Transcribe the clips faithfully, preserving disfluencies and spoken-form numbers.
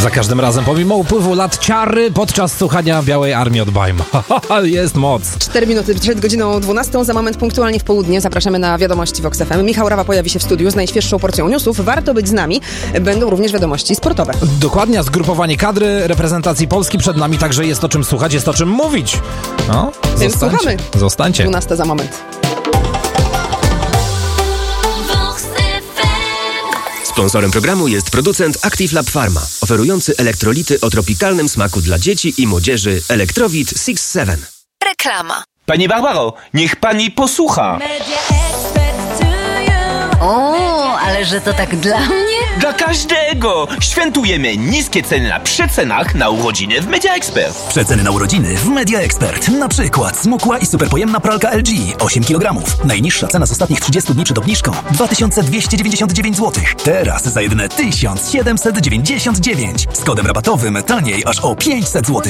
Za każdym razem, pomimo upływu lat ciary, podczas słuchania Białej Armii od Bajm. Jest moc. Cztery minuty przed godziną dwunastą, za moment punktualnie w południe zapraszamy na wiadomości Vox F M. Michał Rawa pojawi się w studiu z najświeższą porcją newsów. Warto być z nami. Będą również wiadomości sportowe. Dokładnie, zgrupowanie kadry reprezentacji Polski przed nami, także jest o czym słuchać, jest o czym mówić. No, Więc zostańcie. słuchamy. Zostańcie. dwunasta za moment. Sponsorem programu jest producent Active Lab Pharma, oferujący elektrolity o tropikalnym smaku dla dzieci i młodzieży Electrowit six seven. Reklama. Pani Barbaro, niech pani posłucha. O, ale że to tak dla mnie? Dla każdego! Świętujemy niskie ceny na przecenach na urodziny w Media Expert. Przeceny na urodziny w Media Expert. Na przykład smukła i superpojemna pralka L G osiem kilogramów. Najniższa cena z ostatnich trzydziestu dni przed obniżką dwa tysiące dwieście dziewięćdziesiąt dziewięć złotych. Teraz za jedyne tysiąc siedemset dziewięćdziesiąt dziewięć. Z kodem rabatowym taniej aż o pięćset złotych.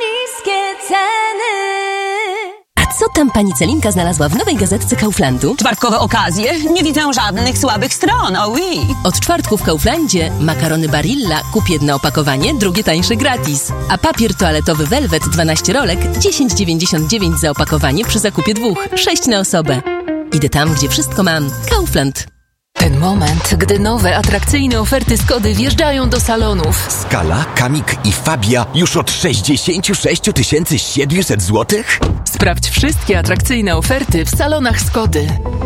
Co tam pani Celinka znalazła w nowej gazetce Kauflandu? Czwartkowe okazje? Nie widzę żadnych słabych stron, oh oui. Od czwartku w Kauflandzie makarony Barilla, kup jedno opakowanie, drugie tańsze gratis. A papier toaletowy Velvet dwanaście rolek, dziesięć dziewięćdziesiąt dziewięć za opakowanie przy zakupie dwóch, sześć na osobę. Idę tam, gdzie wszystko mam. Kaufland. Ten moment, gdy nowe, atrakcyjne oferty Skody wjeżdżają do salonów. Skala, Kamik i Fabia już od sześćdziesiąt sześć tysięcy siedemset złotych? Sprawdź wszystkie atrakcyjne oferty w salonach Skody.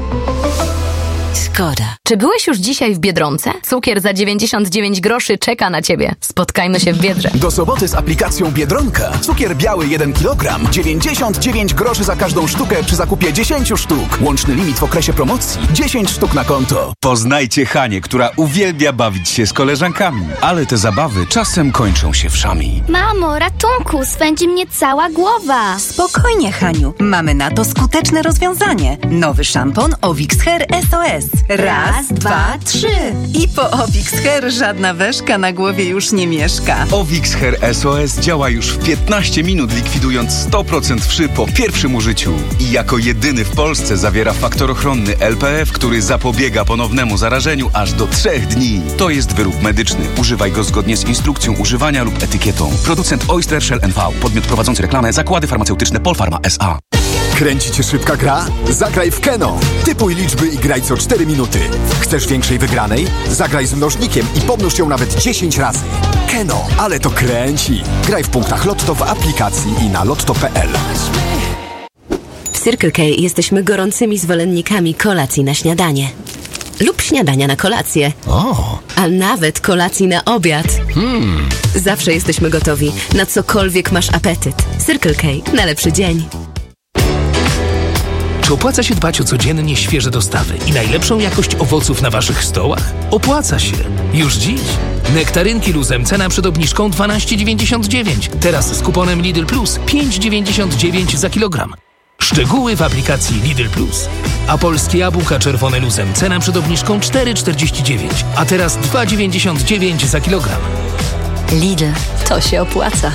Skoda. Czy byłeś już dzisiaj w Biedronce? Cukier za dziewięćdziesiąt dziewięć groszy czeka na Ciebie. Spotkajmy się w Biedrze. Do soboty z aplikacją Biedronka. Cukier biały jeden kilogram. dziewięćdziesiąt dziewięć groszy za każdą sztukę przy zakupie dziesięć sztuk. Łączny limit w okresie promocji dziesięć sztuk na konto. Poznajcie Hanię, która uwielbia bawić się z koleżankami, ale te zabawy czasem kończą się wszami. Mamo, ratunku, swędzi mnie cała głowa. Spokojnie, Haniu. Mamy na to skuteczne rozwiązanie. Nowy szampon Ovix Hair S O S. Raz, dwa, trzy. I po Ovix Hair żadna weszka na głowie już nie mieszka. Ovix Hair S O S działa już w piętnaście minut, likwidując sto procent wszy po pierwszym użyciu. I jako jedyny w Polsce zawiera faktor ochronny L P F, który zapobiega ponownemu zarażeniu aż do trzech dni. To jest wyrób medyczny. Używaj go zgodnie z instrukcją używania lub etykietą. Producent Oyster Shell N V. Podmiot prowadzący reklamę Zakłady Farmaceutyczne Polpharma S A. Kręci cię szybka gra? Zagraj w Keno. Typuj liczby i graj co cztery minuty. Chcesz większej wygranej? Zagraj z mnożnikiem i pomnóż ją nawet dziesięć razy. Keno, ale to kręci. Graj w punktach Lotto w aplikacji i na lotto kropka p l. W Circle K jesteśmy gorącymi zwolennikami kolacji na śniadanie. Lub śniadania na kolację. O. A nawet kolacji na obiad. Hmm. Zawsze jesteśmy gotowi na cokolwiek masz apetyt. Circle K na lepszy dzień. Czy opłaca się dbać o codziennie świeże dostawy i najlepszą jakość owoców na waszych stołach? Opłaca się. Już dziś. Nektarynki luzem cena przed obniżką dwanaście dziewięćdziesiąt dziewięć. Teraz z kuponem Lidl Plus pięć dziewięćdziesiąt dziewięć za kilogram. Szczegóły w aplikacji Lidl Plus. A polskie jabłka czerwone luzem cena przed obniżką cztery czterdzieści dziewięć, a teraz dwa dziewięćdziesiąt dziewięć za kilogram. Lidl, to się opłaca.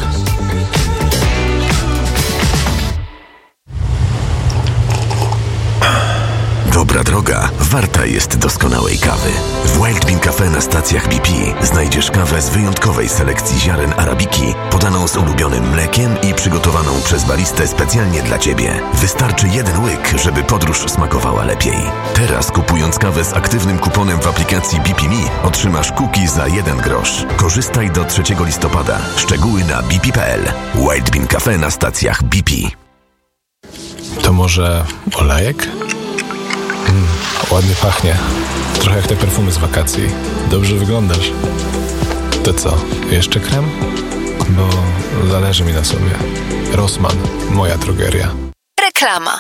Dobra droga warta jest doskonałej kawy. W Wild Bean Cafe na stacjach B P znajdziesz kawę z wyjątkowej selekcji ziaren arabiki, podaną z ulubionym mlekiem i przygotowaną przez baristę specjalnie dla Ciebie. Wystarczy jeden łyk, żeby podróż smakowała lepiej. Teraz kupując kawę z aktywnym kuponem w aplikacji B P Me otrzymasz cookie za jeden grosz. Korzystaj do trzeciego listopada. Szczegóły na b p kropka p l. Wild Bean Cafe na stacjach B P. To może olejek? Mm, ładnie pachnie. Trochę jak te perfumy z wakacji. Dobrze wyglądasz. To co? Jeszcze krem? Bo zależy mi na sobie. Rossmann, moja drogeria. Reklama.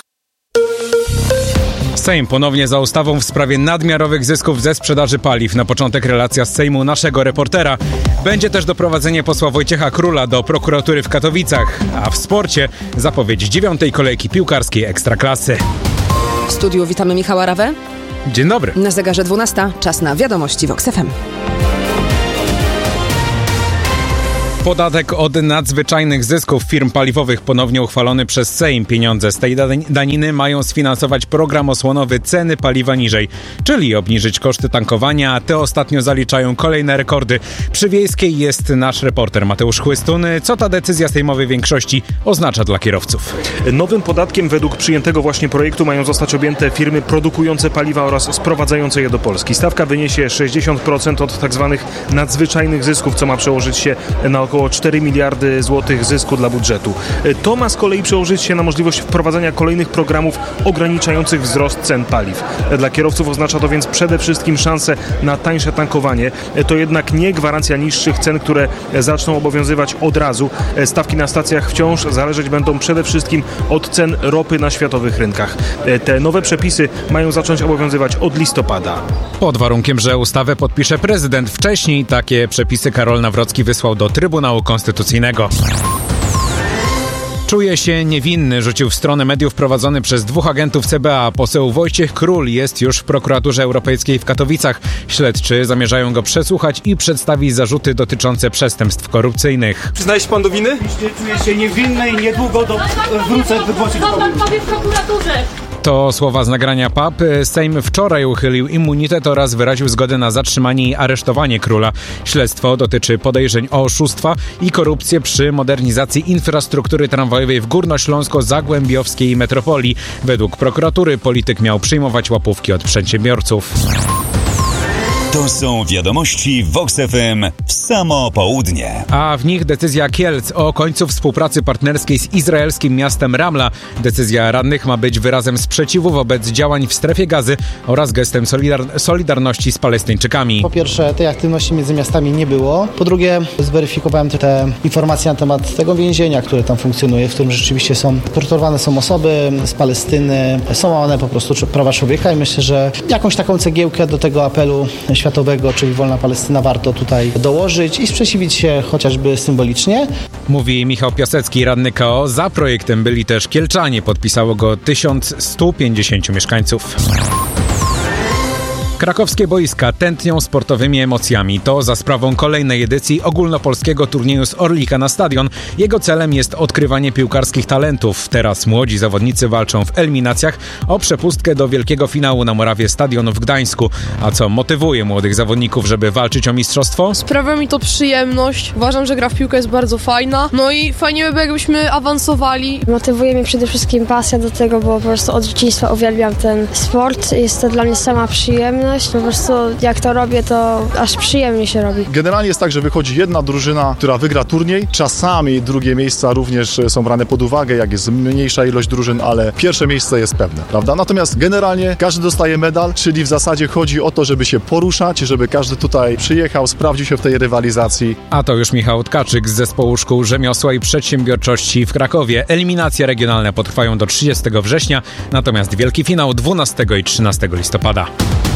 Sejm ponownie za ustawą w sprawie nadmiarowych zysków ze sprzedaży paliw. Na początek relacja z Sejmu naszego reportera. Będzie też doprowadzenie posła Wojciecha Króla do prokuratury w Katowicach. A w sporcie zapowiedź dziewiątej kolejki piłkarskiej Ekstraklasy. W studiu witamy Michała Rawę. Dzień dobry. Na zegarze dwunasta, czas na wiadomości Vox F M. Podatek od nadzwyczajnych zysków firm paliwowych ponownie uchwalony przez Sejm. Pieniądze z tej daniny mają sfinansować program osłonowy Ceny paliwa niżej, czyli obniżyć koszty tankowania, a te ostatnio zaliczają kolejne rekordy. Przy Wiejskiej jest nasz reporter Mateusz Chłystun. Co ta decyzja sejmowej większości oznacza dla kierowców? Nowym podatkiem według przyjętego właśnie projektu mają zostać objęte firmy produkujące paliwa oraz sprowadzające je do Polski. Stawka wyniesie sześćdziesiąt procent od tzw. nadzwyczajnych zysków, co ma przełożyć się na około cztery miliardy złotych zysku dla budżetu. To ma z kolei przełożyć się na możliwość wprowadzania kolejnych programów ograniczających wzrost cen paliw. Dla kierowców oznacza to więc przede wszystkim szansę na tańsze tankowanie. To jednak nie gwarancja niższych cen, które zaczną obowiązywać od razu. Stawki na stacjach wciąż zależeć będą przede wszystkim od cen ropy na światowych rynkach. Te nowe przepisy mają zacząć obowiązywać od listopada. Pod warunkiem, że ustawę podpisze prezydent. Wcześniej takie przepisy Karol Nawrocki wysłał do Trybunału Konstytucyjnego. Czuje się niewinny, rzucił w stronę mediów prowadzony przez dwóch agentów C B A. Poseł Wojciech Król jest już w prokuraturze europejskiej w Katowicach. Śledczy zamierzają go przesłuchać i przedstawić zarzuty dotyczące przestępstw korupcyjnych. Przyznaje się pan do winy? Czuję się niewinny i niedługo do, wrócę wygłosić. Co pan powie w prokuraturze? To słowa z nagrania P A P. Sejm wczoraj uchylił immunitet oraz wyraził zgodę na zatrzymanie i aresztowanie Króla. Śledztwo dotyczy podejrzeń o oszustwa i korupcję przy modernizacji infrastruktury tramwajowej w Górnośląsko-Zagłębiowskiej metropolii. Według prokuratury polityk miał przyjmować łapówki od przedsiębiorców. To są wiadomości Vox F M w samo południe. A w nich decyzja Kielc o końcu współpracy partnerskiej z izraelskim miastem Ramla. Decyzja radnych ma być wyrazem sprzeciwu wobec działań w strefie Gazy oraz gestem solidar- solidarności z Palestyńczykami. Po pierwsze, tej aktywności między miastami nie było. Po drugie, zweryfikowałem te informacje na temat tego więzienia, które tam funkcjonuje, w którym rzeczywiście są torturowane są osoby z Palestyny, są łamane po prostu prawa człowieka i myślę, że jakąś taką cegiełkę do tego apelu światowego, czyli Wolna Palestyna, warto tutaj dołożyć i sprzeciwić się chociażby symbolicznie. Mówi Michał Piasecki, radny K O. Za projektem byli też kielczanie. Podpisało go tysiąc sto pięćdziesięciu mieszkańców. Krakowskie boiska tętnią sportowymi emocjami. To za sprawą kolejnej edycji ogólnopolskiego turnieju z Orlika na stadion. Jego celem jest odkrywanie piłkarskich talentów. Teraz młodzi zawodnicy walczą w eliminacjach o przepustkę do wielkiego finału na murawie stadionu w Gdańsku. A co motywuje młodych zawodników, żeby walczyć o mistrzostwo? Sprawia mi to przyjemność. Uważam, że gra w piłkę jest bardzo fajna. No i fajnie by było, jakbyśmy awansowali. Motywuje mnie przede wszystkim pasja do tego, bo po prostu od dzieciństwa uwielbiam ten sport. Jest to dla mnie sama przyjemność. Po prostu jak to robię, to aż przyjemnie się robi. Generalnie jest tak, że wychodzi jedna drużyna, która wygra turniej. Czasami drugie miejsca również są brane pod uwagę, jak jest mniejsza ilość drużyn, ale pierwsze miejsce jest pewne, prawda? Natomiast generalnie każdy dostaje medal, czyli w zasadzie chodzi o to, żeby się poruszać, żeby każdy tutaj przyjechał, sprawdził się w tej rywalizacji. A to już Michał Tkaczyk z Zespołu Szkół Rzemiosła i Przedsiębiorczości w Krakowie. Eliminacje regionalne potrwają do trzydziestego września, natomiast wielki finał dwunastego i trzynastego listopada.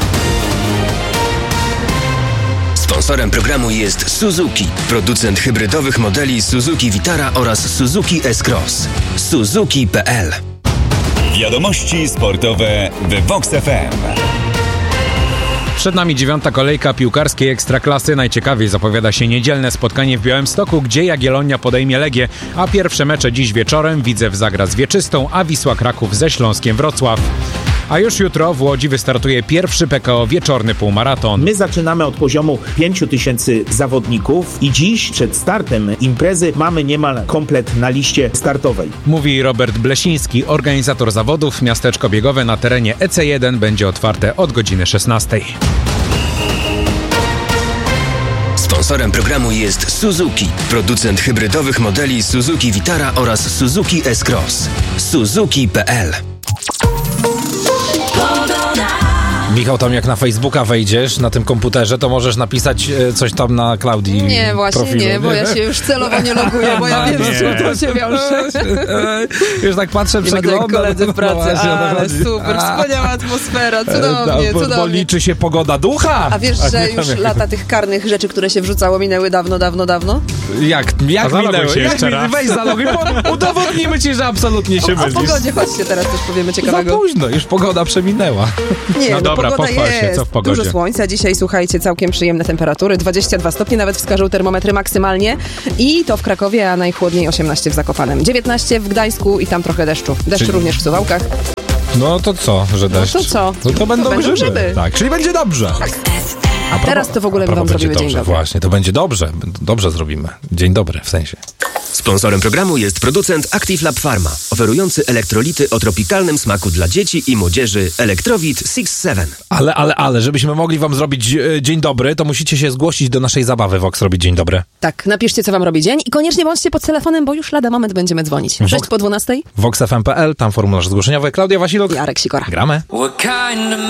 Sponsorem programu jest Suzuki, producent hybrydowych modeli Suzuki Vitara oraz Suzuki S-Cross. Suzuki kropka p l. Wiadomości sportowe w Vox F M. Przed nami dziewiąta kolejka piłkarskiej Ekstraklasy. Najciekawiej zapowiada się niedzielne spotkanie w Białymstoku, gdzie Jagiellonia podejmie Legię, a pierwsze mecze dziś wieczorem Widzew zagra z Wieczystą, a Wisła Kraków ze Śląskiem Wrocław. A już jutro w Łodzi wystartuje pierwszy P K O wieczorny półmaraton. My zaczynamy od poziomu pięciu tysięcy zawodników i dziś przed startem imprezy mamy niemal komplet na liście startowej. Mówi Robert Blesiński, organizator zawodów. Miasteczko biegowe na terenie E C jeden będzie otwarte od godziny szesnastej. Sponsorem programu jest Suzuki, producent hybrydowych modeli Suzuki Vitara oraz Suzuki S-Cross. Suzuki kropka p l. Michał, tam jak na Facebooka wejdziesz, na tym komputerze, to możesz napisać e, coś tam na Klaudii Nie, właśnie profilu, nie, bo nie? ja się już celowo nie loguję, bo ja wiem, z czym to się wiąże. Już tak patrzę, przeglądam. koledzy w pracy, no, ale super, wspaniała atmosfera, cudownie, bo, cudownie. Bo liczy się pogoda ducha. A wiesz, że już lata tych karnych rzeczy, które się wrzucało, minęły dawno, dawno, dawno? Jak, jak minęły? Się jak minęły? Weź zaloguj, udowodnimy ci, że absolutnie się o, mylisz. O pogodzie chodźcie teraz też powiemy ciekawego. Za późno, już pogoda przeminęła. Nie, no, no dobra, Dobra, pogoda pochwal jest. się, co w pogodzie? Dużo słońca dzisiaj, słuchajcie, całkiem przyjemne temperatury. dwadzieścia dwa stopnie nawet wskażą termometry maksymalnie. I to w Krakowie, a najchłodniej osiemnaście w Zakopanem. dziewiętnaście w Gdańsku i tam trochę deszczu. Deszcz Czyli- również w Suwałkach. No to co, że deszcz? No to co? No to będą, To będą grzyby. grzyby. Tak, czyli będzie dobrze. A propos- Teraz to w ogóle a my wam propos będzie zrobimy dzień dobrze, dobry. Właśnie, to będzie dobrze. Dobrze zrobimy. Dzień dobry, w sensie. Sponsorem programu jest producent Active Lab Pharma, oferujący elektrolity o tropikalnym smaku dla dzieci i młodzieży Electrowit six seven. Ale, ale, ale, żebyśmy mogli wam zrobić e, dzień dobry, to musicie się zgłosić do naszej zabawy Vox robić dzień dobry. Tak, napiszcie, co wam robi dzień i koniecznie bądźcie pod telefonem, bo już lada moment będziemy dzwonić. Vox- sześć po dwunastej. vox f m kropka p l, tam formularz zgłoszeniowy. Klaudia Wasiluk. I Arek Sikora. Gramy. What kind of